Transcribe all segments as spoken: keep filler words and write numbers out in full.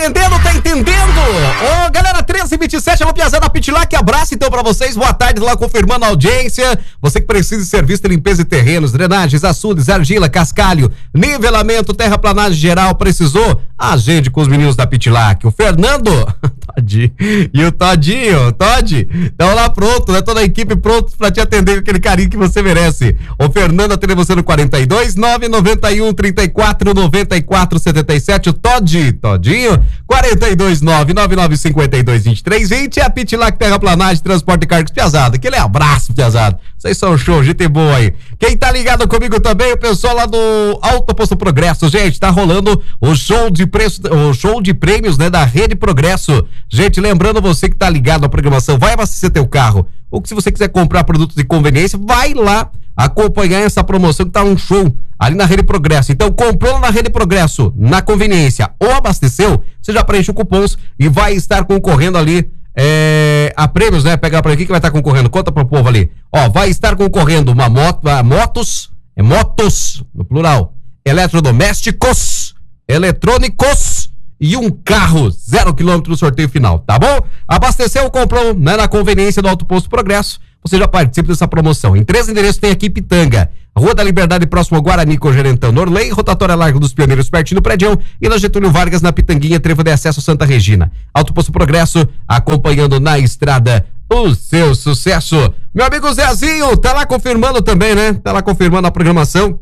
Entendendo, tá entendendo? Ô, oh, galera, treze e vinte e sete, alô, Piazada Pitlac, abraço então pra vocês, boa tarde lá, confirmando a audiência. Você que precisa de serviço de limpeza de terrenos, drenagens, açudes, argila, cascalho, nivelamento, terraplanagem geral, precisou? Agende com os meninos da Pitlac. O Fernando Todinho e o Todinho, Todd, estão lá pronto, né? Toda a equipe pronto pra te atender com aquele carinho que você merece. O Fernando atende você no quarenta e dois, nove nove um, trinta e quatro, noventa e quatro, setenta e sete. O Todd, Todinho, quarenta e dois, nove nove nove, cinquenta e dois, vinte e três, vinte. É a Pitlac Terraplanagem, Transporte de Cargas Piazada. Aquele abraço, Piazada. Vocês são show, gente boa aí. Quem tá ligado comigo também, o pessoal lá do Alto Posto Progresso. Gente, tá rolando o show de preço, o show de prêmios, né, da Rede Progresso. Gente, lembrando você que tá ligado na programação, vai abastecer teu carro. Ou que se você quiser comprar produtos de conveniência, vai lá acompanhar essa promoção que tá um show ali na Rede Progresso. Então, comprou na Rede Progresso, na conveniência, ou abasteceu, você já preenche o cupons e vai estar concorrendo ali é, a prêmios, né? Pegar para aqui que vai estar concorrendo. Conta pro povo ali. Ó, vai estar concorrendo uma moto, a motos, é motos, no plural, eletrodomésticos, eletrônicos e um carro, zero quilômetro no sorteio final, tá bom? Abasteceu, comprou, né, na conveniência do Alto Posto Progresso, você já participa dessa promoção. Em três endereços tem aqui Pitanga, Rua da Liberdade, próximo ao Guarani, com Gerentão Norley, Rotatória Largo dos Pioneiros, pertinho do Prédião, e na Getúlio Vargas, na Pitanguinha, trevo de acesso Santa Regina. Alto Posto Progresso, acompanhando na estrada o seu sucesso. Meu amigo Zezinho, tá lá confirmando também, né? Tá lá confirmando a programação.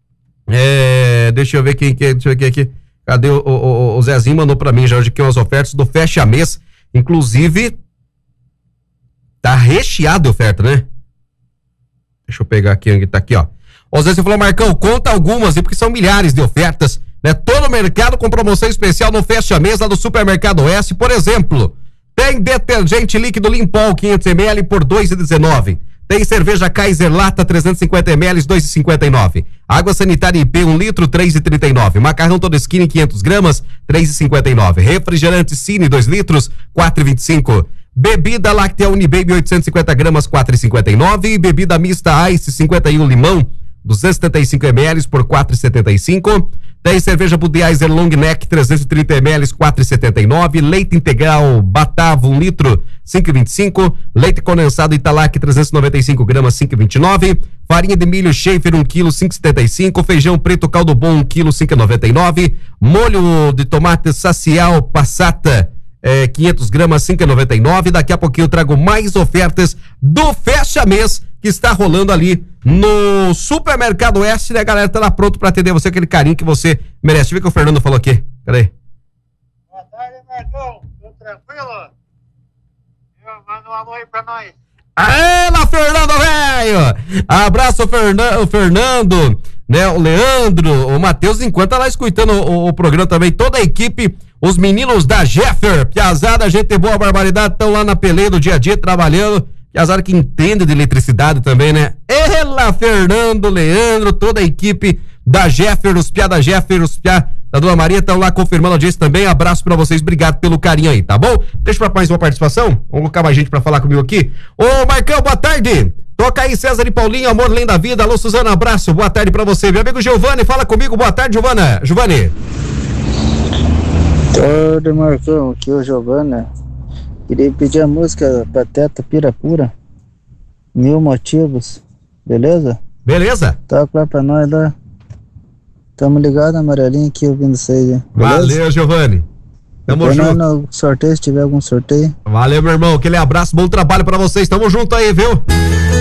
É, deixa eu ver quem que é, deixa eu ver aqui. Cadê o, o, o Zezinho? Mandou pra mim já hoje aqui umas ofertas do Fecha Mês. Inclusive, tá recheado de oferta, né? Deixa eu pegar aqui, onde tá aqui, ó. O Zezinho falou, Marcão, conta algumas aí, porque são milhares de ofertas, né? Todo o mercado com promoção especial no Fecha Mês lá do Supermercado Oeste, por exemplo. Tem detergente líquido Limpol quinhentos mililitros por dois reais e dezenove centavos. Tem cerveja Kaiser Lata trezentos e cinquenta mililitros, dois reais e cinquenta e nove centavos. Água sanitária I P um litro, três reais e trinta e nove centavos. Macarrão Todeskine quinhentas gramas, três reais e cinquenta e nove centavos. Refrigerante Cine dois litros, quatro reais e vinte e cinco centavos. Bebida Láctea Unibaby oitocentos e cinquenta gramas, quatro reais e cinquenta e nove centavos. Bebida mista Ice cinquenta e um limão, duzentos e setenta e cinco mililitros por quatro reais e setenta e cinco centavos. Tem cerveja Budweiser Long Neck trezentos e trinta mililitros, quatro reais e setenta e nove centavos. Leite integral Batavo um litro, cinco reais e vinte e cinco centavos. Leite condensado Italac trezentos e noventa e cinco gramas, cinco reais e vinte e nove centavos. Farinha de milho Schaefer um quilo, cinco reais e setenta e cinco centavos. Feijão preto caldo bom um quilo, cinco reais e noventa e nove centavos. Molho de tomate Sacial Passata É, quinhentas gramas, cinco reais e noventa e nove centavos. Daqui a pouquinho eu trago mais ofertas do Fecha Mês que está rolando ali no Supermercado Oeste, né, galera? Tá lá pronto pra atender você, aquele carinho que você merece. Deixa eu ver o que o Fernando falou aqui. Cadê? Boa tarde, Marcão. Tudo tranquilo? Eu mando um alô aí pra nós. Ela, Fernando, velho! Abraço, Fernan- o Fernando, né? O Leandro, o Matheus, enquanto tá lá escutando o, o programa também, toda a equipe, os meninos da Jeffer, Piazada, gente boa, barbaridade, estão lá na peleia do dia a dia trabalhando. Piazada que entende de eletricidade também, né? Ela, Fernando, Leandro, toda a equipe da Jeffer, os Piá da Jeffer, os Piá da Dona Maria estão lá confirmando a audiência também. Abraço pra vocês, obrigado pelo carinho aí, tá bom? Deixa pra mais uma participação. Vamos colocar mais gente pra falar comigo aqui. Ô, Marcão, boa tarde. Toca aí, César e Paulinho, amor além da vida. Alô, Suzana, abraço, boa tarde pra você. Meu amigo Giovanni, fala comigo, boa tarde, Giovana. Giovanni. Tarde, Marcão, aqui é o Giovana. Queria pedir a música Pateta Pirapura, Mil Motivos, beleza? Beleza. Toca lá pra nós lá. Tamo ligado, amarelinho aqui ouvindo vocês, hein? Valeu, Giovanni. Tamo Depois junto. No sorteio, se tiver algum sorteio. Valeu, meu irmão. Aquele abraço, bom trabalho pra vocês. Tamo junto aí, viu?